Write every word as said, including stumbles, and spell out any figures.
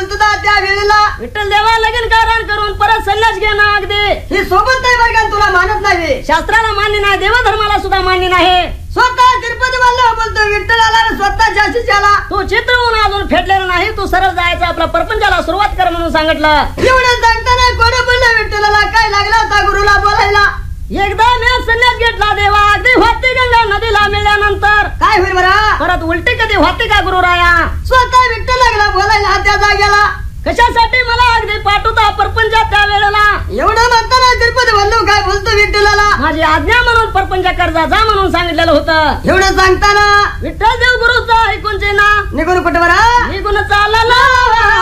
बोलतो त्या वेळेला विठ्ठल देवा लगीन कारण करून परत संन्यास घे ना अगदी ही सोबत नाही बरं का तुला मानत नाही शास्त्राला मान्य नाही देवधर्माला सुद्धा मान्य नाही स्वतः तिरुपती वाला बोलतो विठ्ठलाला स्वतः जाशीच आला तू चित्रहून अजून फेटलेला नाही तू सरळ जायचं आपल्या प्रपंचाला सुरुवात कर म्हणून सांगितलं एवढं सांगताना कोण बोललं विठ्ठलाला काय लागला होता गुरुला बोलायला एकदा मी संन्यास घेतला देवा अगदी होती गंगा नदीला मिळाल्यानंतर काय होईल बरं परत उलटी कधी होती का गुरुराया स्वतः विठ्ठल लागला बोलायला त्या जागेला कशासाठी मला अगदी पाठवता परपंचात त्या वेळेला एवढं म्हणताना तिरुपती वल्लू काय बोलतो विठ्ठलाला माझी आज्ञा म्हणून परपंच कर्जा जा म्हणून सांगितलेलं होतं एवढं सांगताना विठ्ठल देव गुरुचा ऐकून ना निघून कुठे बरं निघून चालला